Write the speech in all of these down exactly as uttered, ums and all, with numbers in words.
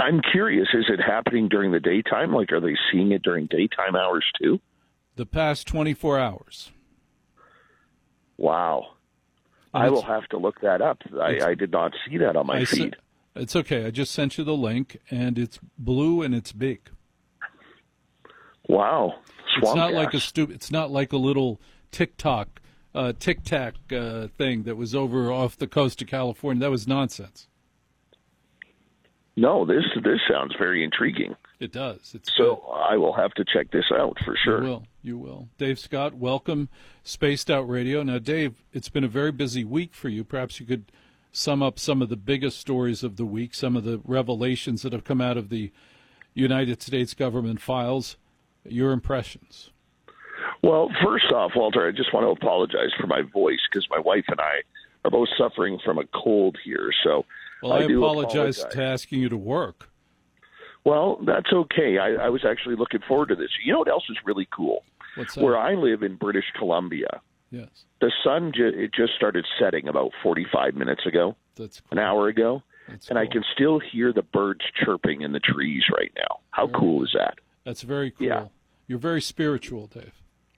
I'm curious, is it happening during the daytime? Like, are they seeing it during daytime hours too? The past twenty-four hours. Wow. I will have to look that up. I, I did not see that on my I feed. Se- it's okay. I just sent you the link, and it's blue and it's big. Wow. Swamp it's not gas. like a stupid. It's not like a little TikTok, uh, Tic Tac uh, thing that was over off the coast of California. That was nonsense. No, this this sounds very intriguing. It does. It's so good. I will have to check this out for sure. You will. You will. Dave Scott, welcome, Spaced Out Radio. Now, Dave, it's been a very busy week for you. Perhaps you could sum up some of the biggest stories of the week, some of the revelations that have come out of the United States government files. Your impressions. Well, first off, Walter, I just want to apologize for my voice because my wife and I are both suffering from a cold here. So, well, I, I do apologize, apologize to asking you to work. Well, that's okay. I, I was actually looking forward to this. You know what else is really cool? What's that? Where I live in British Columbia, yes, the sun ju- it just started setting about forty-five minutes ago, that's cool. an hour ago, that's and cool. I can still hear the birds chirping in the trees right now. How very cool cool. is that? That's very cool. Yeah. You're very spiritual, Dave.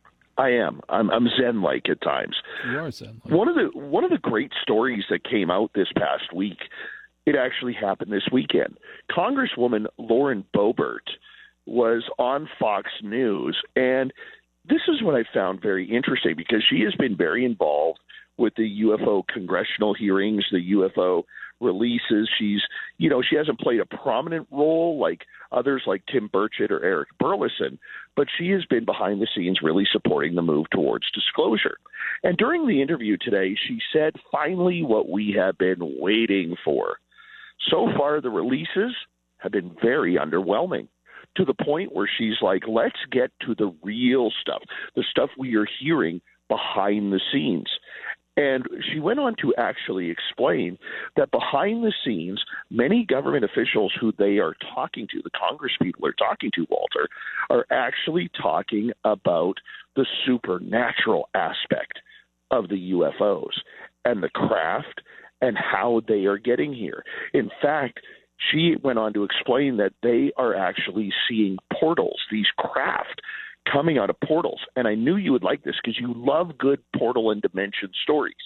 I am. I'm, I'm Zen-like at times. You are Zen-like. One of the one of the great stories that came out this past week, it actually happened this weekend. Congresswoman Lauren Boebert was on Fox News, and this is what I found very interesting because she has been very involved with the U F O congressional hearings, the U F O releases. She's, you know, she hasn't played a prominent role like others like Tim Burchett or Eric Burlison, but she has been behind the scenes really supporting the move towards disclosure. And during the interview today, she said, finally, what we have been waiting for. So far, the releases have been very underwhelming, to the point where she's like, let's get to the real stuff, the stuff we are hearing behind the scenes. And she went on to actually explain that behind the scenes, many government officials who they are talking to, the Congress people are talking to, Walter, are actually talking about the supernatural aspect of the U F Os and the craft and how they are getting here. In fact, she went on to explain that they are actually seeing portals, these craft coming out of portals. And I knew you would like this because you love good portal and dimension stories.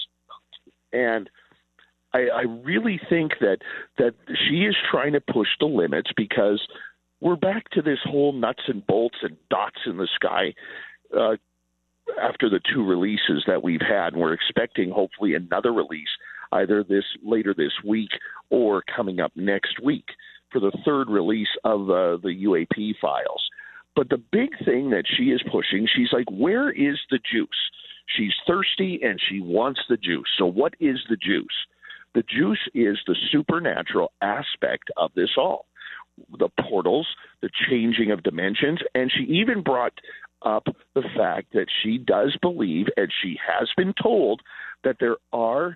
And I, I really think that that she is trying to push the limits because we're back to this whole nuts and bolts and dots in the sky uh, after the two releases that we've had. And we're expecting hopefully another release either this later this week or coming up next week for the third release of uh, the U A P files. But the big thing that she is pushing, she's like, where is the juice? She's thirsty and she wants the juice. So what is the juice? The juice is the supernatural aspect of this all. The portals, the changing of dimensions, and she even brought up the fact that she does believe, and she has been told, that there are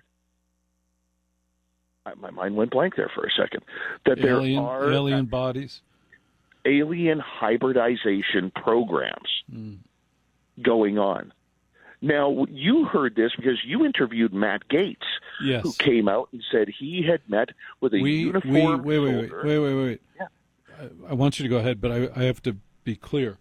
my mind went blank there for a second, that alien, there are alien bodies. alien hybridization programs mm. going on. Now, you heard this because you interviewed Matt Gaetz, yes. who came out and said he had met with a we, uniformed we, wait, wait, soldier. Wait, wait, wait, wait. Yeah. I, I want you to go ahead, but I, I have to be clear.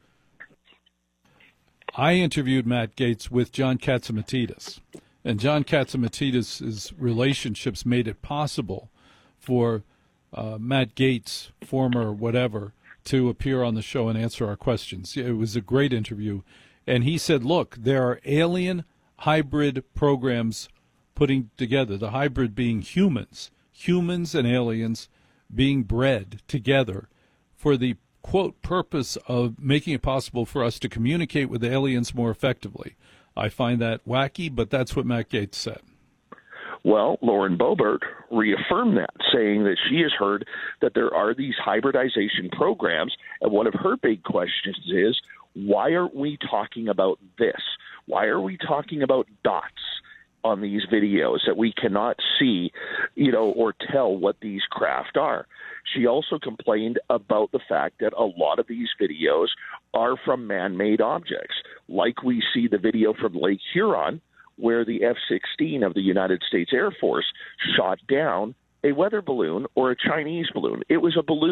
I interviewed Matt Gaetz with John Catsimatidis, and John Catsimatidis' relationships made it possible for uh, Matt Gaetz, former whatever, to appear on the show and answer our questions. It was a great interview. And he said, look, there are alien hybrid programs putting together, the hybrid being humans, humans and aliens being bred together for the, quote, purpose of making it possible for us to communicate with aliens more effectively. I find that wacky, but that's what Matt Gaetz said. Well, Lauren Boebert reaffirmed that, saying that she has heard that there are these hybridization programs, and one of her big questions is, why aren't we talking about this? Why are we talking about dots on these videos that we cannot see, you know, or tell what these craft are? She also complained about the fact that a lot of these videos are from man-made objects, like we see the video from Lake Huron, where the F sixteen of the United States Air Force shot down a weather balloon or a Chinese balloon. It was a balloon